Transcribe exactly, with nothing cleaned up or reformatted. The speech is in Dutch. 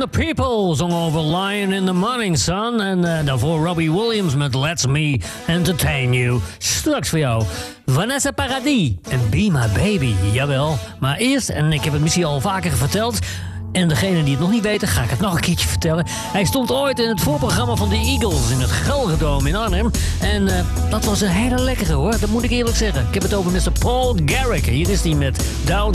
the People zong over Lion in the Morning Sun. En uh, daarvoor Robbie Williams met Let's Me Entertain You. Straks voor jou Vanessa Paradis en Be My Baby. Jawel, maar eerst, en ik heb het misschien al vaker verteld... En degene die het nog niet weten, ga ik het nog een keertje vertellen. Hij stond ooit in het voorprogramma van de Eagles in het Gelredome in Arnhem. En uh, dat was een hele lekkere hoor, dat moet ik eerlijk zeggen. Ik heb het over mister Paul Garrick. Hier is hij met Down